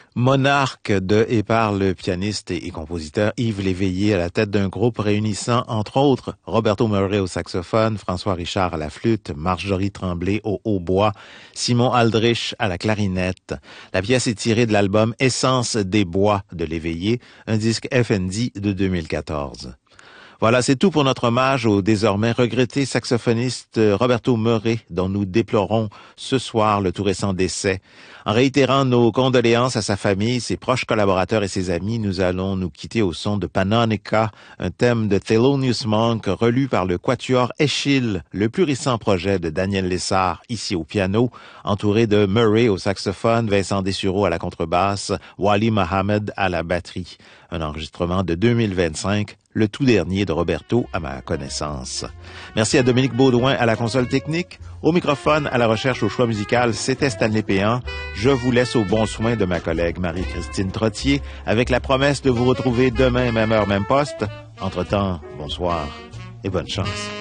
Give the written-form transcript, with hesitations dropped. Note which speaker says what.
Speaker 1: Monarque de et par le pianiste et compositeur Yves Léveillé à la tête d'un groupe réunissant, entre autres, Roberto Murray au saxophone, François Richard à la flûte, Marjorie Tremblay au hautbois, Simon Aldrich à la clarinette. La pièce est tirée de l'album Essence des bois de Léveillé, un disque FND de 2014. Voilà, c'est tout pour notre hommage au désormais regretté saxophoniste Roberto Murray, dont nous déplorons ce soir le tout récent décès. En réitérant nos condoléances à sa famille, ses proches collaborateurs et ses amis, nous allons nous quitter au son de Panonica, un thème de Thelonious Monk relu par le quatuor Eschyle, le plus récent projet de Daniel Lessard, ici au piano, entouré de Murray au saxophone, Vincent Dessureau à la contrebasse, Wali Mohamed à la batterie. Un enregistrement de 2025, le tout dernier de Roberto à ma connaissance. Merci à Dominique Baudouin à la console technique. Au microphone, à la recherche au choix musical, c'était Stanley Péan. Je vous laisse au bon soin de ma collègue Marie-Christine Trottier, avec la promesse de vous retrouver demain, même heure, même poste. Entre-temps, bonsoir et bonne chance.